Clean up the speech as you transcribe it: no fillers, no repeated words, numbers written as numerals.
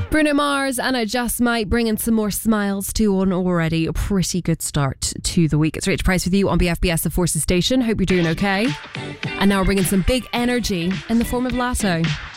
Bruno Mars and I Just Might bringing some more smiles to an already a pretty good start to the week. It's Rachel Price with you on BFBS The Forces Station. Hope you're doing okay. And now we're bringing some big energy in the form of Latto.